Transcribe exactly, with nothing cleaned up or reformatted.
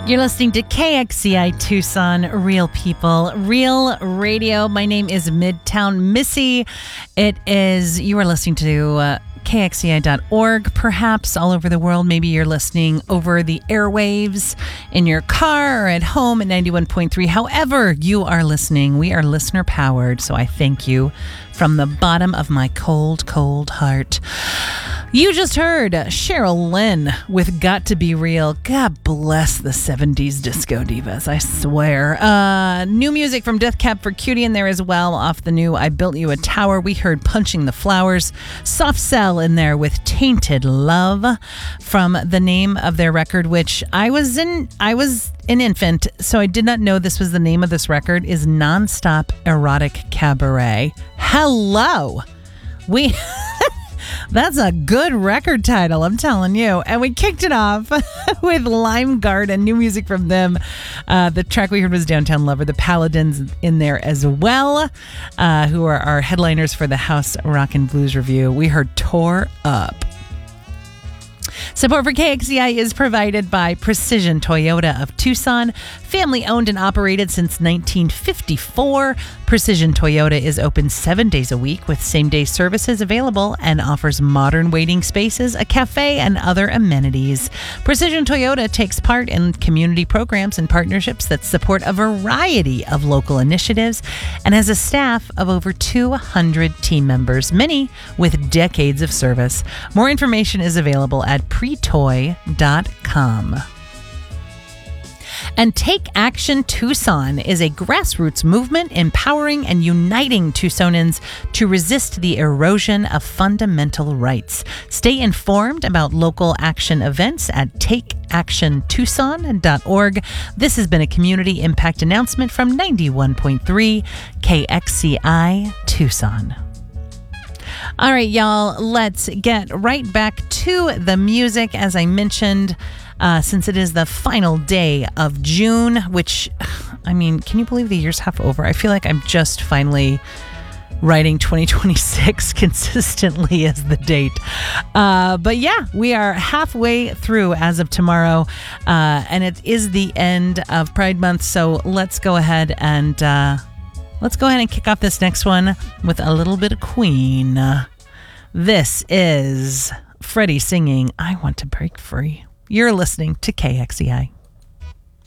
You're listening to K X C I Tucson, Real People, Real Radio. My name is Midtown Missy. It is, you are listening to uh, K X C I dot org, perhaps all over the world. Maybe you're listening over the airwaves in your car or at home at ninety-one point three. However you are listening, we are listener powered, so I thank you from the bottom of my cold, cold heart. You just heard Cheryl Lynn with Got to Be Real. God bless the seventies disco divas, I swear. Uh, new music from Death Cab for Cutie in there as well, off the new I Built You a Tower. We heard Punching the Flowers. Soft Cell in there with Tainted Love from the name of their record, which I was in, I was an infant, so I did not know this was the name of this record, is Nonstop Erotic Cabaret. Hello. We... That's a good record title, I'm telling you. And we kicked it off with Lime Garden, new music from them. Uh, the track we heard was Downtown Lover. The Paladins in there as well, uh, who are our headliners for the House Rock and Blues Review. We heard Tore Up. Support for K X C I is provided by Precision Toyota of Tucson, family owned and operated since nineteen fifty-four. Precision Toyota is open seven days a week with same-day services available and offers modern waiting spaces, a cafe, and other amenities. Precision Toyota takes part in community programs and partnerships that support a variety of local initiatives and has a staff of over two hundred team members, many with decades of service. More information is available at pretoy dot com. And Take Action Tucson is a grassroots movement empowering and uniting Tucsonans to resist the erosion of fundamental rights. Stay informed about local action events at take action tucson dot org. This has been a community impact announcement from ninety-one point three K X C I Tucson. All right, y'all, let's get right back to the music. As I mentioned, uh, since it is the final day of June, which, I mean, can you believe the year's half over? I feel like I'm just finally writing twenty twenty-six consistently as the date. Uh, but yeah, we are halfway through as of tomorrow, uh, and it is the end of Pride Month. So let's go ahead and... Uh, Let's go ahead and kick off this next one with a little bit of Queen. This is Freddie singing I Want to Break Free. You're listening to K X C I.